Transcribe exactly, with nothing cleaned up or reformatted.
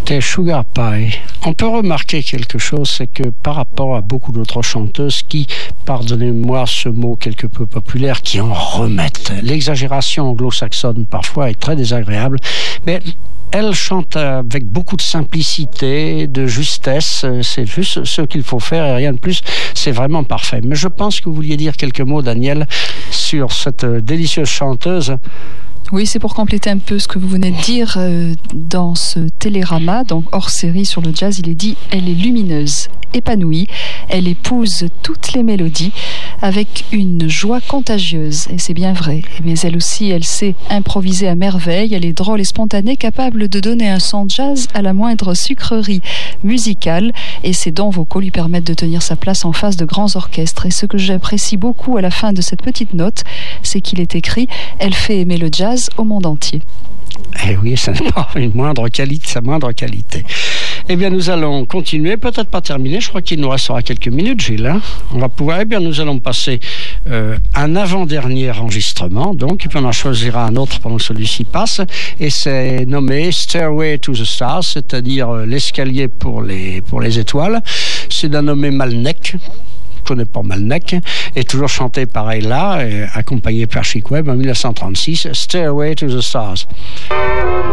C'était Sugar Pie. On peut remarquer quelque chose, c'est que par rapport à beaucoup d'autres chanteuses qui, pardonnez-moi ce mot quelque peu populaire, qui en remettent, l'exagération anglo-saxonne parfois est très désagréable, mais elle chante avec beaucoup de simplicité, de justesse. C'est juste ce qu'il faut faire et rien de plus. C'est vraiment parfait. Mais je pense que vous vouliez dire quelques mots, Daniel, sur cette délicieuse chanteuse. Oui, c'est pour compléter un peu ce que vous venez de dire. Euh, dans ce télérama, donc hors série sur le jazz, il est dit « Elle est lumineuse, épanouie, elle épouse toutes les mélodies avec une joie contagieuse. » Et c'est bien vrai. Mais elle aussi, elle sait improviser à merveille. Elle est drôle et spontanée, capable de donner un son jazz à la moindre sucrerie musicale. Et ses dons vocaux lui permettent de tenir sa place en face de grands orchestres. Et ce que j'apprécie beaucoup à la fin de cette petite note, c'est qu'il est écrit « Elle fait aimer le jazz au monde entier. » Eh oui, ça n'est pas une moindre qualité, sa moindre qualité. Eh bien, nous allons continuer, peut-être pas terminer. Je crois qu'il nous restera quelques minutes, Gilles. Hein. On va pouvoir. Eh bien, nous allons passer euh, un avant-dernier enregistrement, donc, et puis on en choisira un autre pendant que celui-ci passe. Et c'est nommé Stairway to the Stars, c'est-à-dire euh, l'escalier pour les pour les étoiles. C'est d'un nommé Malneck. Je connais pas Malneck, et toujours chanté pareil là, et accompagné par Chick Webb en mille neuf cent trente-six, Stairway to the Stars.